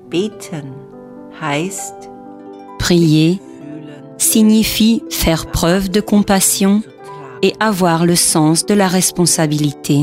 Beten heißt Prier signifie faire preuve de compassion et avoir le sens de la responsabilité.